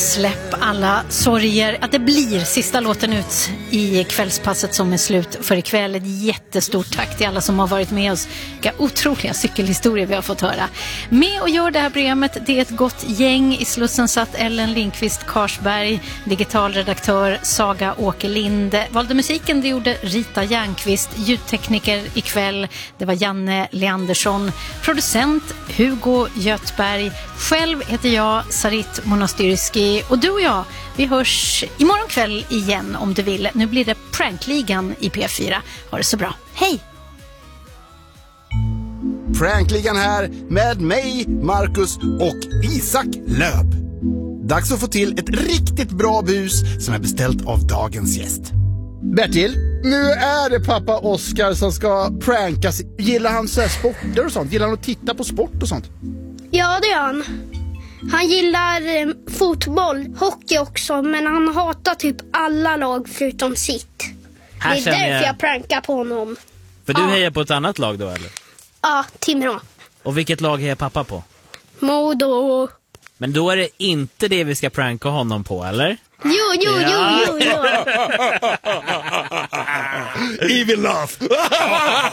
släpp alla sorger. Att det blir sista låten ut i kvällspasset som är slut för ikväll. Ett jättestort tack till alla som har varit med oss. Vilka otroliga cykelhistorier vi har fått höra. Med och gör det här programmet, det är ett gott gäng. I Slussen satt Ellen Lindqvist Karsberg, digitalredaktör Saga Åkerlind. Valde musiken, det gjorde Rita Järnqvist. Ljudtekniker ikväll, det var Janne Leandersson. Producent Hugo Götberg. Själv heter jag Sarit Monastyrski. Och du och jag, vi hörs imorgon kväll igen om du vill. Nu blir det Prankligan i P4. Ha det så bra. Hej! Prankligan här med mig, Marcus och Isak Löb. Dags att få till ett riktigt bra bus som är beställt av dagens gäst. Bertil, nu är det pappa Oskar som ska prankas. Gillar han så här sporter och sånt? Gillar han att titta på sport och sånt? Ja, det gör han. Han gillar fotboll, hockey också, men han hatar typ alla lag förutom sitt. Här det är därför jag prankar på honom. För du hejar på ett annat lag då, eller? Ja, Timrå. Och vilket lag hejar pappa på? Modo. Men då är det inte det vi ska pranka honom på, eller? Jo. Evil laugh.